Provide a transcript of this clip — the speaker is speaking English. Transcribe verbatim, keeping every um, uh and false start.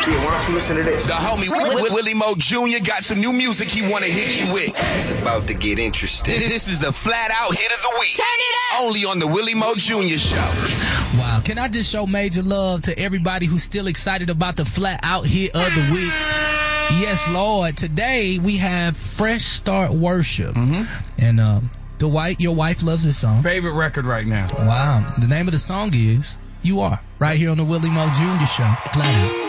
Yeah, why don't you listen to this? The homie Willie, Willie Mo Junior got some new music he want to hit you with. It's about to get interesting. This, this is the Flat Out Hit of the Week. Turn it up! Only on the Willie Mo Junior Show. Wow, can I just show major love to everybody who's still excited about the Flat Out Hit of the Week? Yes, Lord. Today we have Fresh Start Worship. Mm-hmm. And uh, Dwight, your wife loves this song. Favorite record right now. Wow. The name of the song is You Are, right here on the Willie Mo Junior Show. Flat Out.